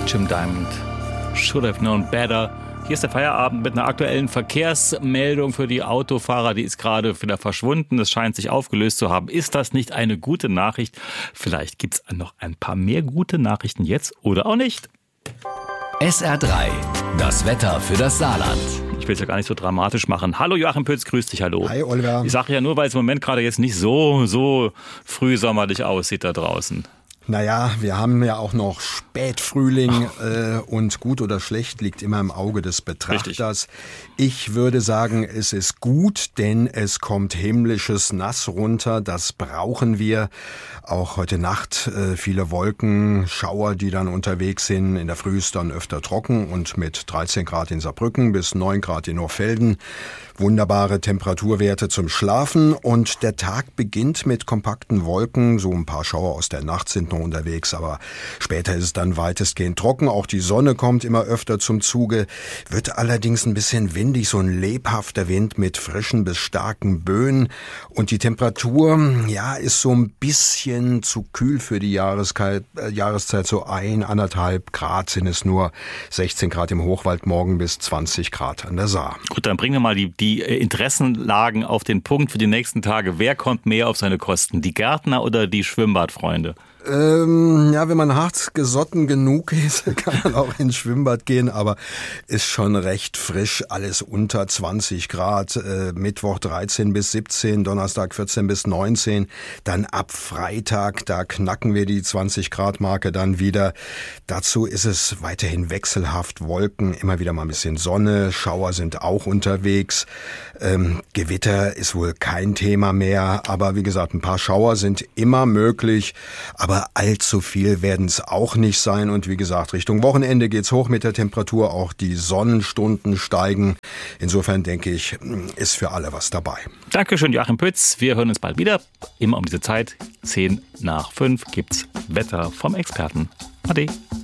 Jim Diamond, Should Have Known Better. Hier ist der Feierabend mit einer aktuellen Verkehrsmeldung für die Autofahrer. Die ist gerade wieder verschwunden. Es scheint sich aufgelöst zu haben. Ist das nicht eine gute Nachricht? Vielleicht gibt es noch ein paar mehr gute Nachrichten jetzt oder auch nicht. SR3, das Wetter für das Saarland. Ich will es ja gar nicht so dramatisch machen. Hallo Joachim Pütz, grüß dich, hallo. Hi Oliver. Ich sage ja nur, weil es im Moment gerade jetzt nicht so frühsommerlich aussieht da draußen. Naja, wir haben ja auch noch Spätfrühling und gut oder schlecht liegt immer im Auge des Betrachters. Richtig. Ich würde sagen, es ist gut, denn es kommt himmlisches Nass runter. Das brauchen wir. Auch heute Nacht viele Wolken, Schauer, die dann unterwegs sind. In der Früh ist dann öfter trocken und mit 13 Grad in Saarbrücken bis 9 Grad in Hochfelden. Wunderbare Temperaturwerte zum Schlafen und der Tag beginnt mit kompakten Wolken. So ein paar Schauer aus der Nacht sind noch unterwegs, aber später ist es dann weitestgehend trocken. Auch die Sonne kommt immer öfter zum Zuge, wird allerdings ein bisschen windig, so ein lebhafter Wind mit frischen bis starken Böen. Und die Temperatur, ja, ist so ein bisschen zu kühl für die Jahreszeit. So 1,5 Grad sind es nur, 16 Grad im Hochwald morgen bis 20 Grad an der Saar. Gut, dann bringen wir mal die Interessenlagen auf den Punkt für die nächsten Tage. Wer kommt mehr auf seine Kosten? Die Gärtner oder die Schwimmbadfreunde? Ja, wenn man hart gesotten genug ist, kann man auch ins Schwimmbad gehen, aber ist schon recht frisch, alles unter 20 Grad, Mittwoch 13 bis 17, Donnerstag 14 bis 19, dann ab Freitag, da knacken wir die 20 Grad Marke dann wieder. Dazu ist es weiterhin wechselhaft, Wolken, immer wieder mal ein bisschen Sonne, Schauer sind auch unterwegs, Gewitter ist wohl kein Thema mehr, aber wie gesagt, ein paar Schauer sind immer möglich, aber allzu viel werden es auch nicht sein. Und wie gesagt, Richtung Wochenende geht's hoch mit der Temperatur. Auch die Sonnenstunden steigen. Insofern denke ich, ist für alle was dabei. Dankeschön, Joachim Pütz. Wir hören uns bald wieder. Immer um diese Zeit, 10 nach 5, gibt's Wetter vom Experten. Ade.